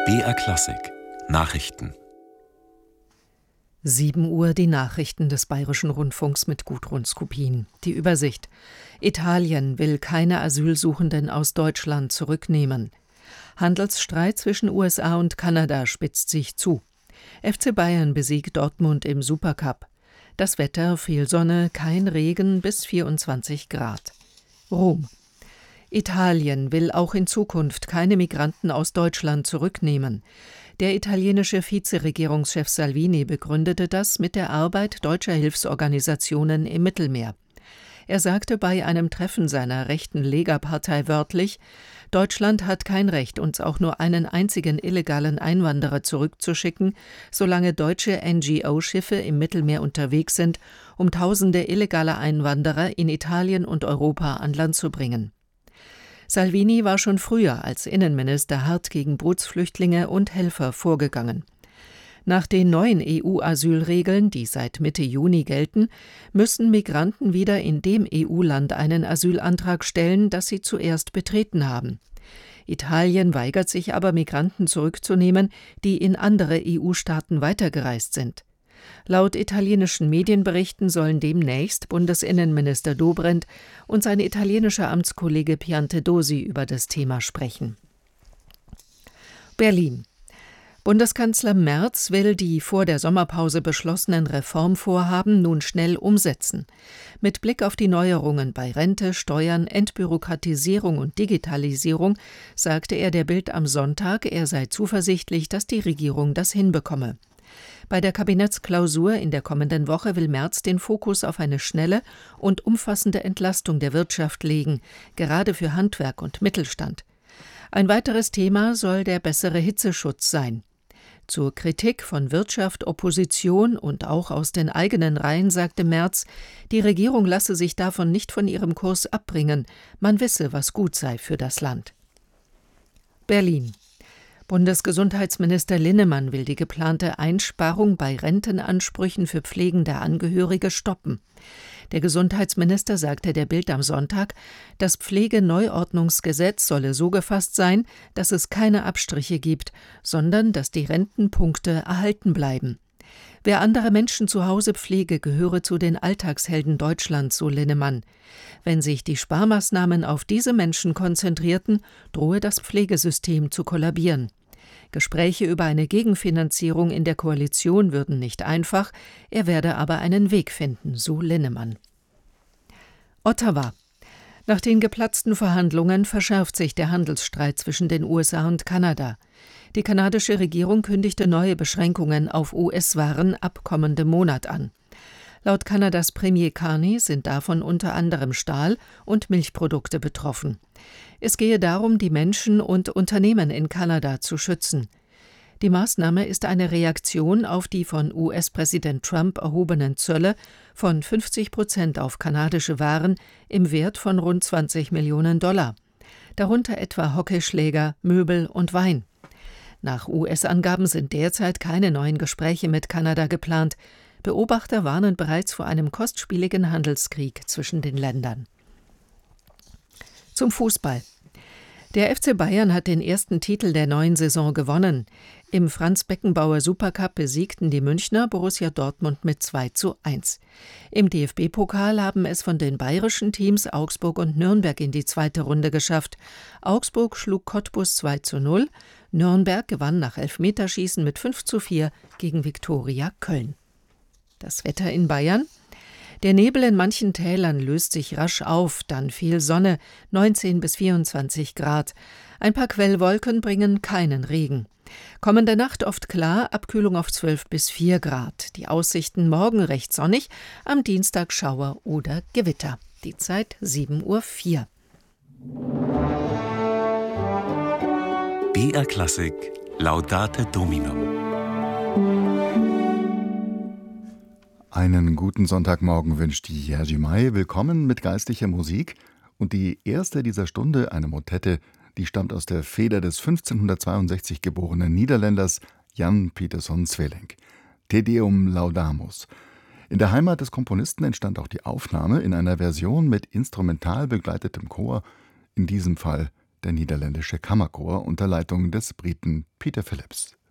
BR Klassik Nachrichten. 7 Uhr die Nachrichten des Bayerischen Rundfunks mit Gudrun Skopin. Die Übersicht. Italien will keine Asylsuchenden aus Deutschland zurücknehmen. Handelsstreit zwischen USA und Kanada spitzt sich zu. FC Bayern besiegt Dortmund im Supercup. Das Wetter: viel Sonne, kein Regen bis 24 Grad. Rom. Italien will auch in Zukunft keine Migranten aus Deutschland zurücknehmen. Der italienische Vizeregierungschef Salvini begründete das mit der Arbeit deutscher Hilfsorganisationen im Mittelmeer. Er sagte bei einem Treffen seiner rechten Lega-Partei wörtlich: Deutschland hat kein Recht, uns auch nur einen einzigen illegalen Einwanderer zurückzuschicken, solange deutsche NGO-Schiffe im Mittelmeer unterwegs sind, um tausende illegaler Einwanderer in Italien und Europa an Land zu bringen. Salvini war schon früher als Innenminister hart gegen Bootsflüchtlinge und Helfer vorgegangen. Nach den neuen EU-Asylregeln, die seit Mitte Juni gelten, müssen Migranten wieder in dem EU-Land einen Asylantrag stellen, das sie zuerst betreten haben. Italien weigert sich aber, Migranten zurückzunehmen, die in andere EU-Staaten weitergereist sind. Laut italienischen Medienberichten sollen demnächst Bundesinnenminister Dobrindt und sein italienischer Amtskollege Piantedosi über das Thema sprechen. Berlin. Bundeskanzler Merz will die vor der Sommerpause beschlossenen Reformvorhaben nun schnell umsetzen. Mit Blick auf die Neuerungen bei Rente, Steuern, Entbürokratisierung und Digitalisierung sagte er der Bild am Sonntag, er sei zuversichtlich, dass die Regierung das hinbekomme. Bei der Kabinettsklausur in der kommenden Woche will Merz den Fokus auf eine schnelle und umfassende Entlastung der Wirtschaft legen, gerade für Handwerk und Mittelstand. Ein weiteres Thema soll der bessere Hitzeschutz sein. Zur Kritik von Wirtschaft, Opposition und auch aus den eigenen Reihen sagte Merz, die Regierung lasse sich davon nicht von ihrem Kurs abbringen, man wisse, was gut sei für das Land. Berlin. Bundesgesundheitsminister Linnemann will die geplante Einsparung bei Rentenansprüchen für pflegende Angehörige stoppen. Der Gesundheitsminister sagte der Bild am Sonntag, das Pflegeneuordnungsgesetz solle so gefasst sein, dass es keine Abstriche gibt, sondern dass die Rentenpunkte erhalten bleiben. Wer andere Menschen zu Hause pflege, gehöre zu den Alltagshelden Deutschlands, so Linnemann. Wenn sich die Sparmaßnahmen auf diese Menschen konzentrierten, drohe das Pflegesystem zu kollabieren. Gespräche über eine Gegenfinanzierung in der Koalition würden nicht einfach, er werde aber einen Weg finden, so Linnemann. Ottawa. Nach den geplatzten Verhandlungen verschärft sich der Handelsstreit zwischen den USA und Kanada. Die kanadische Regierung kündigte neue Beschränkungen auf US-Waren ab kommendem Monat an. Laut Kanadas Premier Carney sind davon unter anderem Stahl- und Milchprodukte betroffen. Es gehe darum, die Menschen und Unternehmen in Kanada zu schützen. Die Maßnahme ist eine Reaktion auf die von US-Präsident Trump erhobenen Zölle von 50% auf kanadische Waren im Wert von rund $20 Millionen, darunter etwa Hockeyschläger, Möbel und Wein. Nach US-Angaben sind derzeit keine neuen Gespräche mit Kanada geplant. Beobachter warnen bereits vor einem kostspieligen Handelskrieg zwischen den Ländern. Zum Fußball. Der FC Bayern hat den ersten Titel der neuen Saison gewonnen. Im Franz-Beckenbauer Supercup besiegten die Münchner Borussia Dortmund mit 2:1. Im DFB-Pokal haben es von den bayerischen Teams Augsburg und Nürnberg in die zweite Runde geschafft. Augsburg schlug Cottbus 2:0, Nürnberg gewann nach Elfmeterschießen mit 5:4 gegen Viktoria Köln. Das Wetter in Bayern. Der Nebel in manchen Tälern löst sich rasch auf, dann viel Sonne, 19 bis 24 Grad. Ein paar Quellwolken bringen keinen Regen. Kommende Nacht oft klar, Abkühlung auf 12 bis 4 Grad. Die Aussichten: morgen recht sonnig, am Dienstag Schauer oder Gewitter. Die Zeit 7:04 Uhr. BR Klassik Laudate Domino. Einen guten Sonntagmorgen wünscht Jerzy May. Willkommen mit geistlicher Musik. Und die erste dieser Stunde, eine Motette, die stammt aus der Feder des 1562 geborenen Niederländers Jan Pieterszoon Sweelinck. Te Deum Laudamus. In der Heimat des Komponisten entstand auch die Aufnahme in einer Version mit instrumental begleitetem Chor, in diesem Fall der niederländische Kammerchor unter Leitung des Briten Peter Phillips.